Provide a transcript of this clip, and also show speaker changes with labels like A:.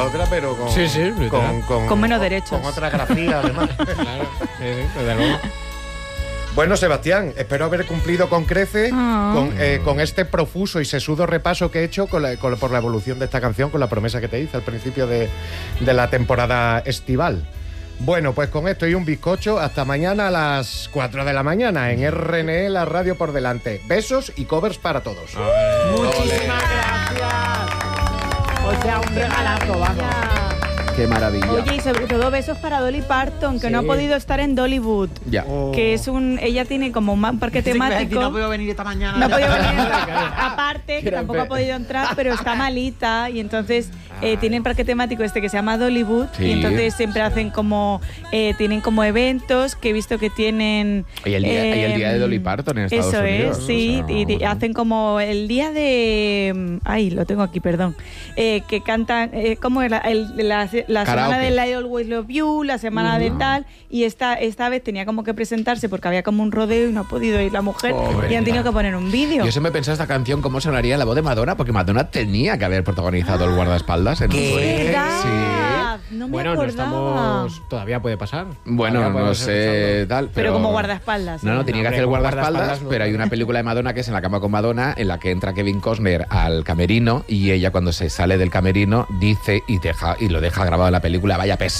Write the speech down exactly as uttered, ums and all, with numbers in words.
A: otra, pero con,
B: sí, sí,
A: con, con,
C: con menos derechos.
A: Con otra grafía, además.
B: Claro, sí, sí, desde luego.
A: Bueno, Sebastián, espero haber cumplido con creces
C: Oh.
A: con, eh, con este profuso y sesudo repaso que he hecho con la, con, por la evolución de esta canción, con la promesa que te hice al principio de, de la temporada estival. Bueno, pues con esto y un bizcocho, hasta mañana a las cuatro de la mañana en R N E, la radio por delante. Besos y covers para todos.
D: Muchísimas gracias. O sea, un regalazo, vamos.
E: Qué maravilla.
C: Oye, y sobre todo besos para Dolly Parton, que
D: Sí.
C: no ha podido estar en Dollywood.
E: Ya.
D: Oh.
C: Que es un... Ella tiene como un parque
D: Pensé que ibas a decir,
C: temático.
D: No puedo venir esta mañana.
C: No ha podido venir. Aparte, que
E: Era
C: tampoco
E: fe-
C: ha podido entrar, pero está malita. Y entonces eh, tienen parque temático este que se llama Dollywood.
E: Sí.
C: Y entonces siempre hacen como... Eh, tienen como eventos que he visto que tienen...
E: Y el día, y el día de
C: eh,
E: Dolly Parton en Estados
C: Eso
E: Unidos.
C: es, sí.
E: O sea,
C: y, y
E: bueno.
C: hacen como el día de... Ay, lo tengo aquí, perdón. Eh, que cantan... Eh, ¿Cómo era? El, la la semana
E: Karaoke.
C: del I Always Love You, la semana de tal, y esta, esta vez tenía como que presentarse porque había como un rodeo y no ha podido ir la mujer
E: Pobre.
C: y han tenido que poner un vídeo.
E: Yo siempre he pensado esta canción cómo sonaría en la voz de Madonna, porque Madonna tenía que haber protagonizado el guardaespaldas en
D: ¿Qué?
E: su-
C: Es verdad,
E: Sí.
C: no me
B: Bueno, no
C: acordaba.
B: estamos... Todavía puede pasar.
E: Bueno,
B: Todavía
E: no
B: podemos
E: sé,
B: escucharlo.
E: tal, pero...
C: Pero como guardaespaldas.
E: No, no,
C: ¿eh?
E: tenía
B: No,
E: que hacer el
B: hombre, como
E: guardaespaldas,
B: guardaespaldas no.
E: pero hay una película de Madonna que es En la cama con Madonna, en la que entra Kevin Costner al camerino y ella cuando se sale del camerino dice y deja y lo deja grabado en la película, vaya pes